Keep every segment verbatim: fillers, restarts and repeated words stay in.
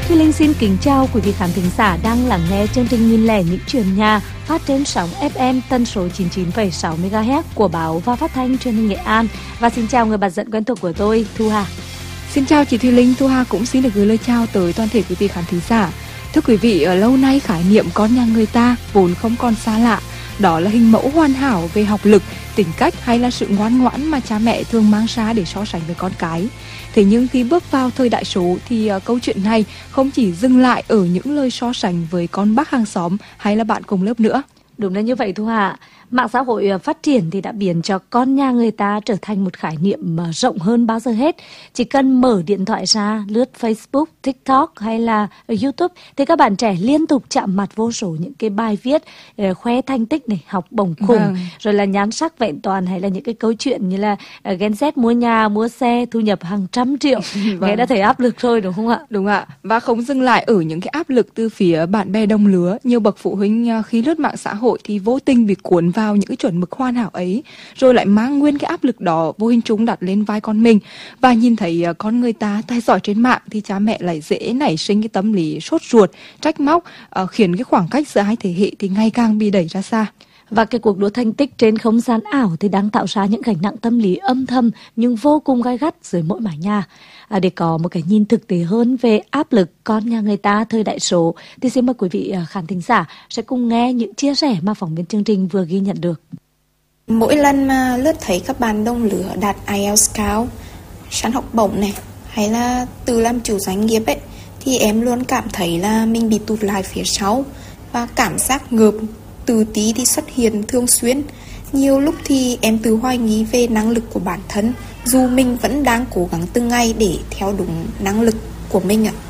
Thùy Linh xin kính chào quý vị khán thính giả đang lắng nghe chương trình Nhìn Lẻ Những Chuyện Nhà phát trên sóng ép em tần số chín mươi chín phẩy sáu mê ga héc của báo và phát thanh truyền hình Nghệ An. Và xin chào người bạn dẫn quen thuộc của tôi, Thu Hà. Xin chào chị Thùy Linh, Thu Hà cũng xin được gửi lời chào tới toàn thể quý vị khán thính giả. Thưa quý vị, ở lâu nay khái niệm con nhà người ta vốn không còn xa lạ. Đó là hình mẫu hoàn hảo về học lực, tính cách hay là sự ngoan ngoãn mà cha mẹ thường mang ra để so sánh với con cái. Thế nhưng khi bước vào thời đại số thì uh, câu chuyện này không chỉ dừng lại ở những lời so sánh với con bác hàng xóm hay là bạn cùng lớp nữa. Đúng là như vậy Thu Hà. Mạng xã hội phát triển thì đã biến cho con nhà người ta trở thành một khái niệm rộng hơn bao giờ hết. Chỉ cần mở điện thoại ra, lướt Facebook, TikTok hay là YouTube thì các bạn trẻ liên tục chạm mặt vô số những cái bài viết khoe thành tích này, học bổng khủng, vâng. Rồi là nhan sắc vẹn toàn hay là những cái câu chuyện như là Gen Z mua nhà, mua xe, thu nhập hàng trăm triệu. Vâng. Nghe đã thấy áp lực rồi đúng không ạ? Đúng ạ. Và không dừng lại ở những cái áp lực từ phía bạn bè đồng lứa, nhiều bậc phụ huynh khi lướt mạng xã hội thì vô tình bị cuốn vào những cái chuẩn mực hoàn hảo ấy, rồi lại mang nguyên cái áp lực đó vô hình chung đặt lên vai con mình. Và nhìn thấy con người ta tài giỏi trên mạng thì cha mẹ lại dễ nảy sinh cái tâm lý sốt ruột, trách móc, uh, khiến cái khoảng cách giữa hai thế hệ thì ngày càng bị đẩy ra xa. Và cái cuộc đua thành tích trên không gian ảo thì đang tạo ra những gánh nặng tâm lý âm thầm nhưng vô cùng gai gắt dưới mỗi mái nhà. À, để có một cái nhìn thực tế hơn về áp lực con nhà người ta thời đại số thì xin mời quý vị khán thính giả sẽ cùng nghe những chia sẻ mà phóng viên chương trình vừa ghi nhận được. Mỗi lần mà lướt thấy các bạn đồng lứa đạt ai eo cao, sẵn học bổng này hay là tự làm chủ doanh nghiệp ấy thì em luôn cảm thấy là mình bị tụt lại phía sau và cảm giác ngợp tự tí thì xuất hiện thường xuyên. Nhiều lúc thì em tự hoài nghi về năng lực của bản thân, dù mình vẫn đang cố gắng từng ngày để theo đúng năng lực của mình ạ.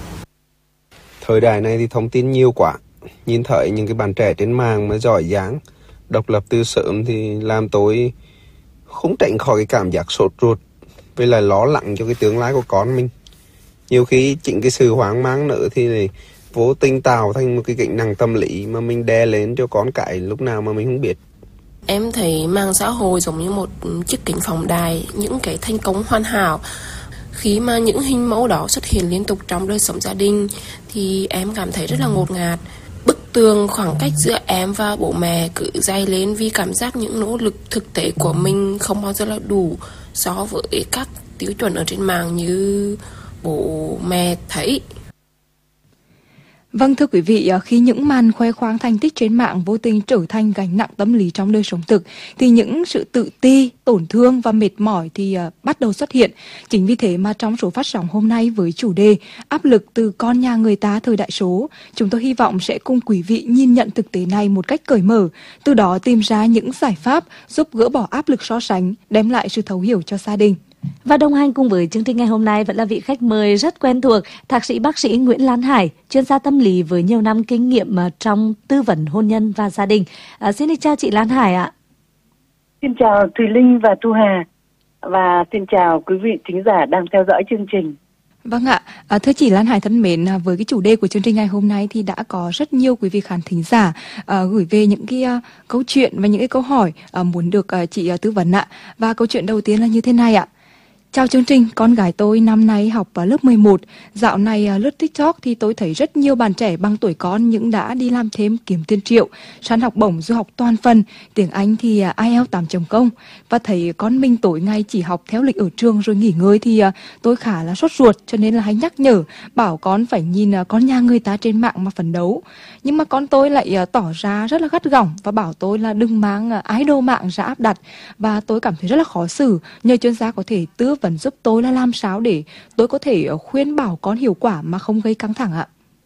Thời đại này thì thông tin nhiều quá, nhìn thấy những cái bạn trẻ trên mạng mà giỏi giang, độc lập từ sớm thì làm tôi không tránh khỏi cái cảm giác sốt ruột, với lại lo lắng cho cái tương lai của con mình. Nhiều khi chính cái sự hoang mang nữa thì vô tình tạo thành một cái gánh nặng tâm lý mà mình đè lên cho con cái lúc nào mà mình không biết. Em thấy mạng xã hội giống như một chiếc kính phóng đại những cái thành công hoàn hảo. Khi mà những hình mẫu đó xuất hiện liên tục trong đời sống gia đình thì em cảm thấy rất là ngột ngạt. Bức tường khoảng cách giữa em và bố mẹ cứ dày lên vì cảm giác những nỗ lực thực tế của mình không bao giờ là đủ so với các tiêu chuẩn ở trên mạng như bố mẹ thấy. Vâng, thưa quý vị, khi những màn khoe khoang thành tích trên mạng vô tình trở thành gánh nặng tâm lý trong đời sống thực thì những sự tự ti, tổn thương và mệt mỏi thì uh, bắt đầu xuất hiện. Chính vì thế mà trong số phát sóng hôm nay với chủ đề áp lực từ con nhà người ta thời đại số, chúng tôi hy vọng sẽ cùng quý vị nhìn nhận thực tế này một cách cởi mở, từ đó tìm ra những giải pháp giúp gỡ bỏ áp lực so sánh, đem lại sự thấu hiểu cho gia đình. Và đồng hành cùng với chương trình ngày hôm nay vẫn là vị khách mời rất quen thuộc, thạc sĩ bác sĩ Nguyễn Lan Hải, chuyên gia tâm lý với nhiều năm kinh nghiệm trong tư vấn hôn nhân và gia đình. À, xin chào chị Lan Hải ạ. Xin chào Thùy Linh và Thu Hà, và xin chào quý vị thính giả đang theo dõi chương trình. Vâng ạ, à, thưa chị Lan Hải thân mến, với cái chủ đề của chương trình ngày hôm nay thì đã có rất nhiều quý vị khán thính giả à, gửi về những cái uh, câu chuyện và những cái câu hỏi uh, muốn được uh, chị uh, tư vấn ạ. Và câu chuyện đầu tiên là như thế này ạ. Chào chương trình, con gái tôi năm nay học vào lớp mười một. Dạo này lướt TikTok thì tôi thấy rất nhiều bạn trẻ bằng tuổi con nhưng đã đi làm thêm kiếm tiền triệu, sẵn học bổng du học toàn phần, tiếng Anh thì ai eo tám chấm không. Và thấy con mình tối ngày chỉ học theo lịch ở trường rồi nghỉ ngơi thì tôi khá là sốt ruột, cho nên là hay nhắc nhở, bảo con phải nhìn con nhà người ta trên mạng mà phấn đấu. Nhưng mà con tôi lại tỏ ra rất là gắt gỏng và bảo tôi là đừng mang idol mạng ra áp đặt. Và tôi cảm thấy rất là khó xử, nhờ chuyên gia có thể tư vấn giúp tôi là làm sao để tôi có thể khuyên bảo con hiệu quả mà không gây căng thẳng ạ.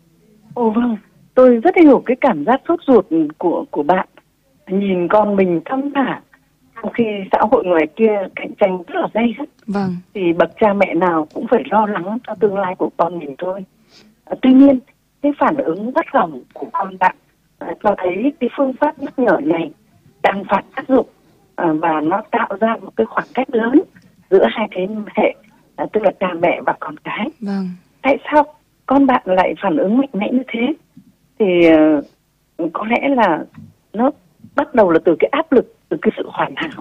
Ồ vâng, tôi rất hiểu cái cảm giác sốt ruột của của bạn. Nhìn con mình thong thả trong khi xã hội ngoài kia cạnh tranh rất là gay gắt. Vâng. Thì bậc cha mẹ nào cũng phải lo lắng cho tương lai của con mình thôi. À, tuy nhiên, cái phản ứng gắt gỏng của con bạn à, cho thấy cái phương pháp nhắc nhở này đang phản tác dụng à, và nó tạo ra một cái khoảng cách lớn giữa hai thế hệ, à, tức là cha mẹ và con cái. Vâng. Tại sao con bạn lại phản ứng mạnh mẽ như thế? Thì uh, có lẽ là nó bắt đầu là từ cái áp lực, từ cái sự hoàn hảo